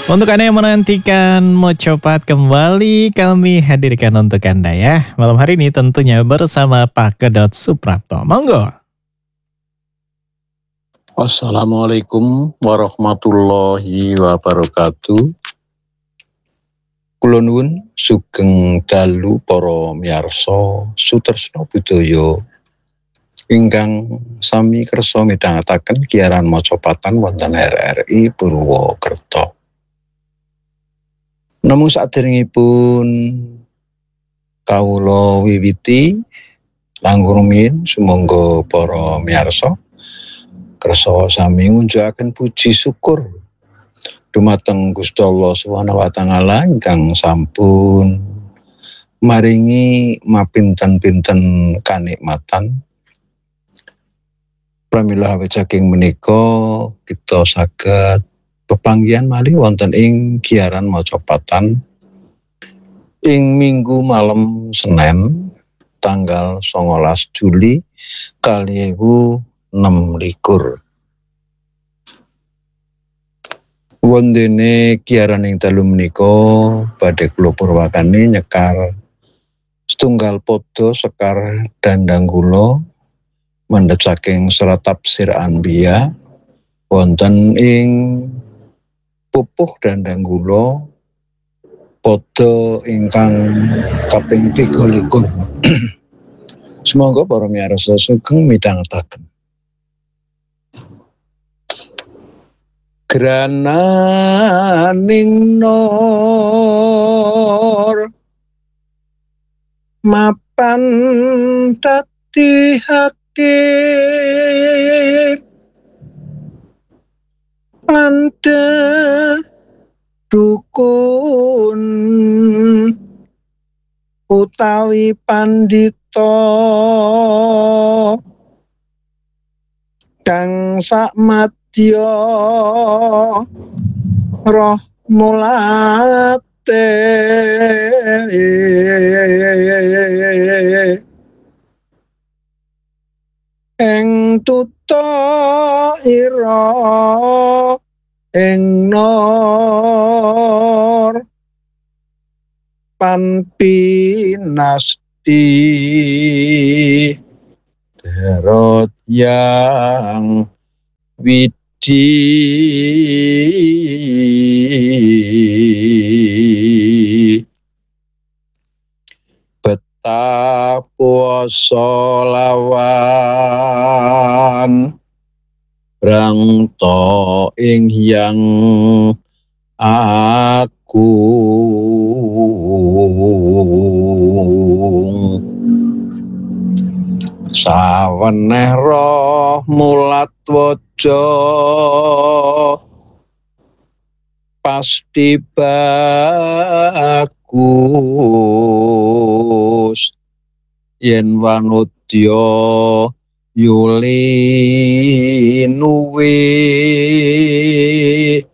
Untuk Anda yang menantikan Mocopat kembali kami hadirkan untuk Anda ya. Malam hari ini tentunya bersama Pak Kedot Suprapto. Monggo. Assalamualaikum warahmatullahi wabarakatuh. Kula nuwun sugeng dalu para miyarsa Sutresna Budaya ingkang sami kersa midhangetaken giaran Mocopatan wonten RRI Purwokerto. Namung saderengipun kawula wiwiti langkung rumiyin sumangga para miyarsa kersa sami ngunjukaken puji syukur dumateng Gusti Allah Subhanahu wa taala ingkang sampun maringi mapinten-pinten kanikmatan pramila awit saking menika kita saged pepanggihan malih wonten ing giaran Mocopatan ing Minggu malam Senin tanggal 19 Juli 2026. Wondene giaran ing dalu menika badhe kula purwakani nyekar setunggal pada sekar dandang kula mendhet saking serat tafsir Anbiya wonten ing pupuh dandang kula pada ingkang kaping 23. Semoga para miyarsa sugeng midhangetaken. Grananing nor mapan dadi hakim landa dukun utawi pandita kang sakmadya roh mulate ing tuta ira ing nor panpinasti derot yang widi betapa lawan rangta ing yang agung saweneh roh mulat waja pasti bagus yen wanudya yuli nuwe